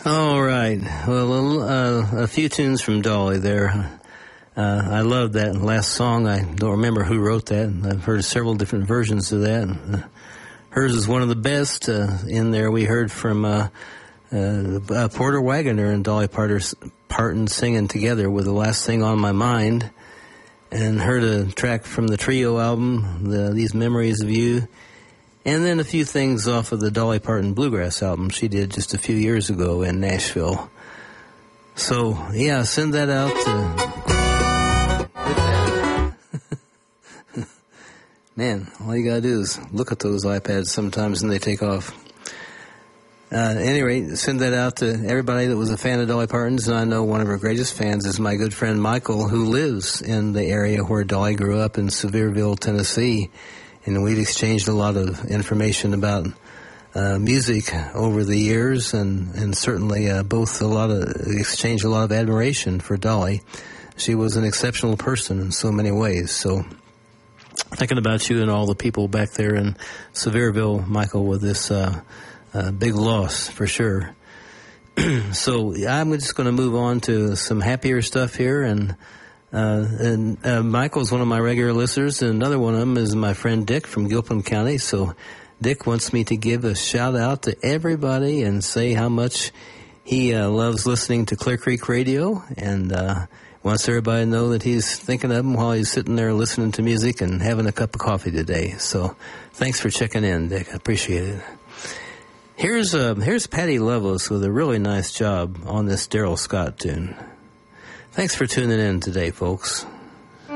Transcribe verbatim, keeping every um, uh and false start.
All right. Well, uh, a few tunes from Dolly there. Uh, I love that last song. I don't remember who wrote that. I've heard several different versions of that. Uh, hers is one of the best. Uh, in there we heard from uh, uh, Porter Wagoner and Dolly Parton singing together with The Last Thing on My Mind, and heard a track from the Trio album, the, These Memories of You, and then a few things off of the Dolly Parton Bluegrass album she did just a few years ago in Nashville. So, yeah, send that out to... Man, all you gotta do is look at those iPads sometimes and they take off. Uh, at any rate, send that out to everybody that was a fan of Dolly Parton's, and I know one of her greatest fans is my good friend Michael, who lives in the area where Dolly grew up in Sevierville, Tennessee. And we've exchanged a lot of information about uh, music over the years, and, and certainly uh, both a lot of exchanged a lot of admiration for Dolly. She was an exceptional person in so many ways. So thinking about you and all the people back there in Sevierville, Michael, with this uh, uh, big loss for sure. So I'm just going to move on to some happier stuff here, and Uh, and uh, Michael's one of my regular listeners, and another one of them is my friend Dick from Gilpin County. So Dick wants me to give a shout out to everybody and say how much he uh, loves listening to Clear Creek Radio, and uh, wants everybody to know that he's thinking of him while he's sitting there listening to music and having a cup of coffee today. So thanks for checking in, Dick. I appreciate it. Here's uh, here's Patty Loveless with a really nice job on this Daryl Scott tune. Thanks for tuning in today, folks.